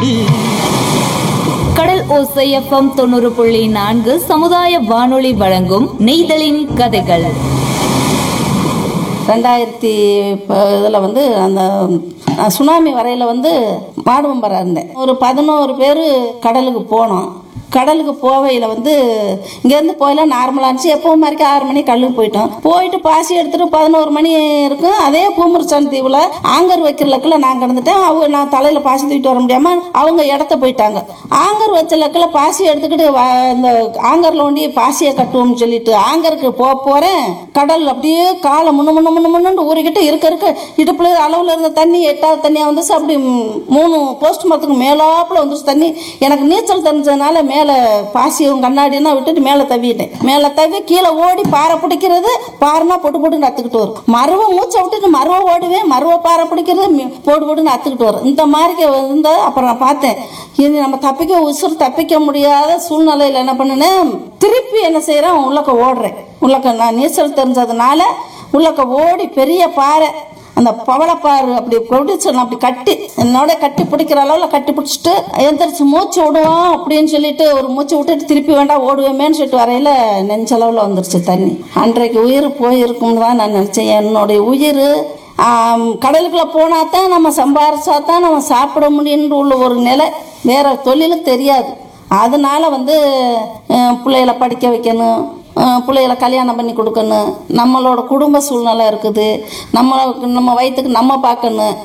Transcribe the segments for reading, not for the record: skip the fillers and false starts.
கடல் ஓசை எஃப்எம் 90.4 சமுதாய வானொலி வழங்கும் நெய்தலின் கதைகள். 2010 அந்த சுனாமி வரையில வார்டு மெம்பராக இருந்தேன். ஒரு 11 பேர் கடலுக்கு போனோம். கடலுக்கு போவையில் இங்கேருந்து போயில நார்மலாக இருந்துச்சு. எப்பவும் மாதிரி 6 மணி கடலுக்கு போயிட்டு பாசி எடுத்துட்டு 11 மணி இருக்கும். அதே பூமுருச்சான் தீவில் ஆங்கர் வைக்கிற லக்கில் நான் கிடந்துட்டேன். நான் தலையில் பாசி தூக்கிட்டு வர முடியாமல் அவங்க இடத்த போயிட்டாங்க. ஆங்கர் வச்ச லக்கில் பாசி எடுத்துக்கிட்டு இந்த ஆங்கரில் ஒண்டி பாசியை கட்டுவோம்னு சொல்லிட்டு ஆங்கருக்கு போகிறேன். கடல் அப்படியே காலை முன்னு ஊறிக்கிட்டு இருக்க இடுப்புல அளவில் இருந்த தண்ணி 8வது தண்ணியாக வந்துச்சு. அப்படி 3 போஸ்ட் மரத்துக்கு மேலாப்புல வந்துச்சு தண்ணி. எனக்கு நீச்சல் தெரிஞ்சதுனால மேலே பாசியும் கண்ணாடினா விட்டுட்டு மேலே தவிட்டேன். மேலே தவி கீழே ஓடி பாறை பிடிக்கிறது. பாறைனா போட்டு நத்துக்கிட்டு வரும். மருவை மூச்சை விட்டுட்டு மருவை ஓடுவேன். மருவை பாறை பிடிக்கிறது போட்டு நத்துக்கிட்டு வரும். இந்த மாதிரி அப்புறம் நான் பார்த்தேன், இது நம்ம தப்பிக்க முடியாத சூழ்நிலையில் என்ன பண்ணினேன், திருப்பி என்ன செய்யறேன், ஓடுறேன். நான் நீச்சல் தெரிஞ்சதுனால ஓடி பெரிய பாறை, அந்த பவளப்பாறு அப்படி பிடிச்சு அப்படி என்னோட கட்டி பிடிக்கிற அளவில் கட்டி பிடிச்சிட்டு எந்திரிச்சு மூச்சு விடுவோம் அப்படின்னு சொல்லிட்டு ஒரு மூச்சு விட்டுட்டு திருப்பி வேண்டாம் ஓடுவேமேன்னு சொல்லிட்டு வரையில நெஞ்சளவில் வந்துருச்சு தண்ணி. அன்றைக்கு உயிர் போயிருக்கும்னு தான் நான் நினச்சேன். என்னுடைய உயிர் கடலுக்குள்ள போனாதான் நம்ம சம்பாரிச்சாதான் நம்ம சாப்பிட முடியும்னு உள்ள ஒரு நிலை. வேற தொழிலும் தெரியாது. அதனால பிள்ளைகளை படிக்க வைக்கணும், பிள்ளைகளை கல்யாணம் பண்ணி கொடுக்கணும், நம்மளோட குடும்ப சூழ்நிலை இருக்குது, நம்ம வயிற்றுக்கு நம்ம பார்க்கணும்.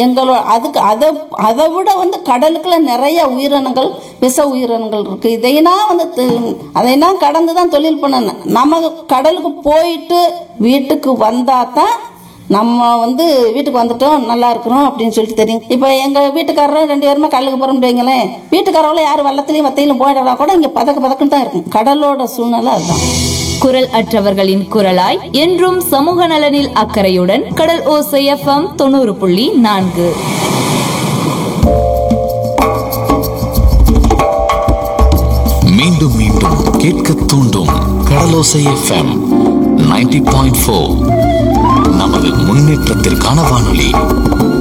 அதை விட கடலுக்குள்ள நிறைய உயிரினங்கள், விஷ உயிரினங்கள் இருக்கு. அதையெல்லாம் கடந்து தான் தொழில் பண்ணணும். நம்ம கடலுக்கு போயிட்டு வீட்டுக்கு வந்தா தான் நம்ம வீட்டுக்கு வந்துட்டோம் நல்லா இருக்கிறோம் அப்படின்னு சொல்லிட்டு தெரியும். இப்போ எங்கள் வீட்டுக்காரரும் 2 பேருமே கடலுக்கு போகிற முடியுங்களேன். வீட்டுக்காரங்கள யாரும் வெள்ளத்திலையும் வத்தையிலும் போயிடலாம் கூட இங்கே பதக்குன்னு தான் இருக்கும். கடலோட சூழ்நிலை அதுதான். குரல் அற்றவர்களின் குரலாய் என்றும் சமூக நலனில் அக்கறையுடன் கடல் ஓசை எஃப்எம் 90.4. மீண்டும் மீண்டும் கேட்க தூண்டும் கடலோசை எஃப்எம் 90.4. நமது முன்னேற்றத்திற்கான வானொலி.